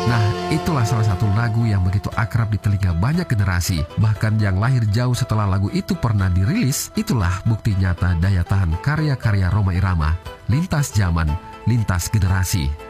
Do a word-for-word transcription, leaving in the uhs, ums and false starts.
Nah, itulah salah satu lagu yang begitu akrab di telinga banyak generasi. Bahkan yang lahir jauh setelah lagu itu pernah dirilis. Itulah bukti nyata daya tahan karya-karya Rhoma Irama. Lintas zaman, lintas generasi.